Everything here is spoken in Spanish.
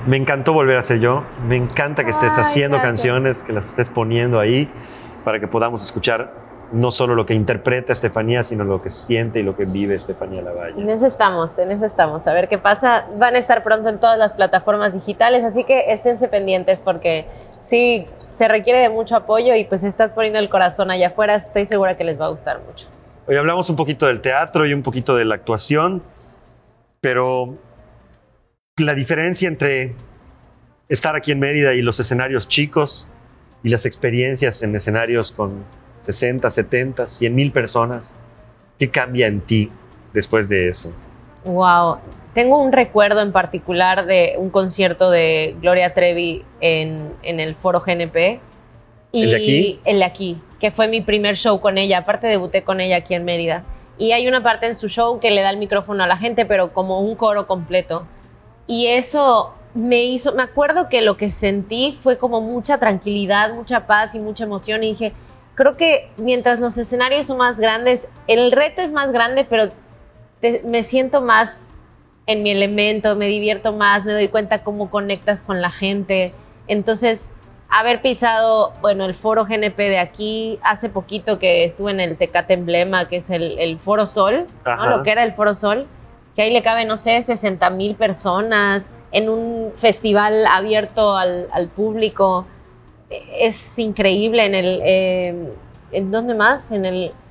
Me encantó volver a ser yo. Me encanta que estés Ay, haciendo gracias. canciones, que las estés poniendo ahí para que podamos escuchar no solo lo que interpreta Estefanía, sino lo que siente y lo que vive Estefanía Lavalle. En eso estamos, en eso estamos. A ver qué pasa. Van a estar pronto en todas las plataformas digitales, así que esténse pendientes porque sí, se requiere de mucho apoyo y pues estás poniendo el corazón allá afuera. Estoy segura que les va a gustar mucho. Hoy hablamos un poquito del teatro y un poquito de la actuación, pero la diferencia entre estar aquí en Mérida y los escenarios chicos y las experiencias en escenarios con 60, 70, 100,000 personas, ¿qué cambia en ti después de eso? Wow. Tengo un recuerdo en particular de un concierto de Gloria Trevi en el Foro GNP. ¿El de aquí? El de aquí, que fue mi primer show con ella. Aparte debuté con ella aquí en Mérida. Y hay una parte en su show que le da el micrófono a la gente, pero como un coro completo. Y eso me acuerdo que lo que sentí fue como mucha tranquilidad, mucha paz y mucha emoción. Y dije, creo que mientras los escenarios son más grandes, el reto es más grande, pero me siento más en mi elemento, me divierto más, me doy cuenta cómo conectas con la gente. Entonces, haber pisado, bueno, el Foro GNP de aquí, hace poquito que estuve en el Tecate Emblema, que es el Foro Sol, ¿no? Lo que era el Foro Sol, que ahí le caben, no sé, 60,000 personas en un festival abierto al público. Es increíble. ¿En dónde más? En el